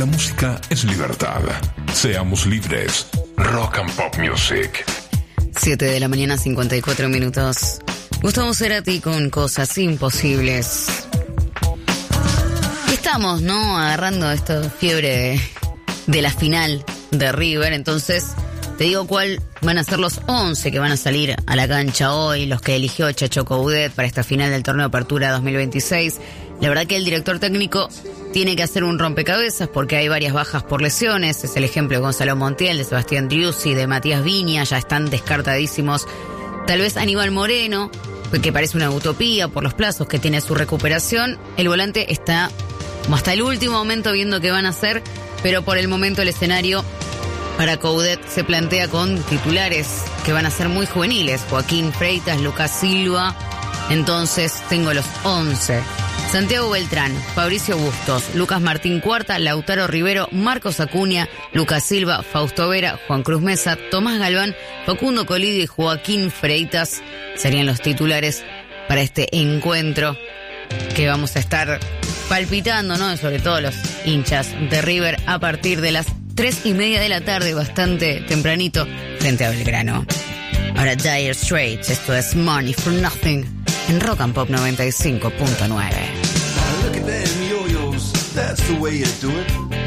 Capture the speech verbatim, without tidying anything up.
La música es libertad. Seamos libres. Rock and Pop Music. siete de la mañana, cincuenta y cuatro minutos. Gustavo Cerati con Cosas Imposibles. Estamos, ¿no? Agarrando esta fiebre de, de la final de River. Entonces, te digo cuál van a ser los once que van a salir a la cancha hoy, los que eligió Chacho Coudet para esta final del Torneo Apertura dos mil veintiséis. La verdad que el director técnico tiene que hacer un rompecabezas porque hay varias bajas por lesiones. Es el ejemplo de Gonzalo Montiel, de Sebastián Driussi, de Matías Viña. Ya están descartadísimos. Tal vez Aníbal Moreno, que parece una utopía por los plazos que tiene su recuperación. El volante está hasta el último momento viendo qué van a hacer, pero por el momento el escenario para Coudet se plantea con titulares que van a ser muy juveniles. Joaquín Freitas, Lucas Silva. Entonces tengo los once. Santiago Beltrán, Fabricio Bustos, Lucas Martín Cuarta, Lautaro Rivero, Marcos Acuña, Lucas Silva, Fausto Vera, Juan Cruz Mesa, Tomás Galván, Facundo Colidio y Joaquín Freitas serían los titulares para este encuentro que vamos a estar palpitando, ¿no? Sobre todo los hinchas de River a partir de las tres y media de la tarde, bastante tempranito, frente a Belgrano. Ahora Dire Straits, esto es Money for Nothing en Rock and Pop noventa y cinco punto nueve. Look at them yo-yos, that's the way you do it.